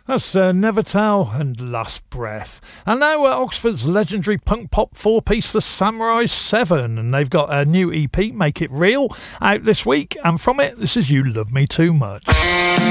That's Nevertell and Last Breath. And now Oxford's legendary punk pop four-piece, The Samurai 7. And they've got a new EP, Make It Real, out this week. And from it, this is You Love Me Too Much.